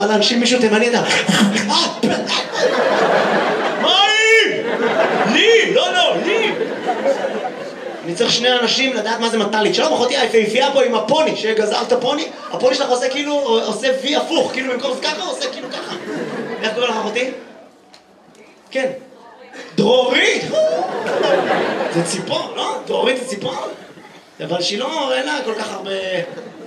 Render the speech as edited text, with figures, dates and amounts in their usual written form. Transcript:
על אנשים מישהו תימני אתה. מה היא? לי! לא, לי! אני צריך שני אנשים לדעת מה זה מטלית. שלום אחותי היפהפייה פה עם הפוני, שגזרת פוני. הפוני שלך עושה כאילו, עושה וי הפוך, כאילו במקום זה ככה, עושה כאילו ככה. איך קורא לך אחותי? כן. דרורית! זה ציפור, לא? דרורית זה ציפור? אבל שהיא לא, אין לה כל כך הרבה...